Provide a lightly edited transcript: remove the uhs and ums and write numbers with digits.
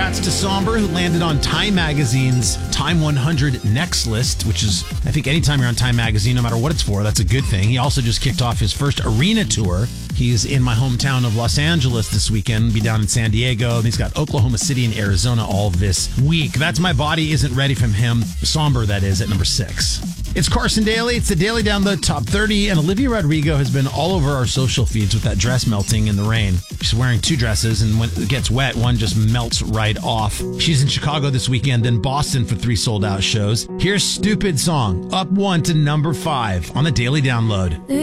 Congrats to Somber, who landed on Time Magazine's Time 100 Next list, which is, I think, anytime you're on Time Magazine, no matter what it's for, that's a good thing. He also just kicked off his first arena tour. He's in my hometown of Los Angeles this weekend, be down in San Diego, and he's got Oklahoma City and Arizona all this week. That's My Body Isn't Ready from him. Somber, that is, at number 6. It's Carson Daly. It's the Daily Download Top 30, and Olivia Rodrigo has been all over our social feeds with that dress melting in the rain. She's wearing two dresses, and when it gets wet, one just melts right off. She's in Chicago this weekend, then Boston for 3 sold-out shows. Here's Stupid Song, up 1 to number 5 on the Daily Download.